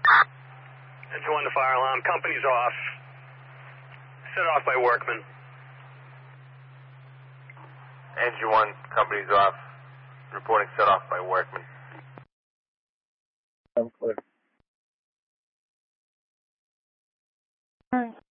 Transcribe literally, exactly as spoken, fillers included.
Engine one to fire alarm. Company's off. Set off by workman. Engine one, company's off. Reporting set off by workman. I'm clear.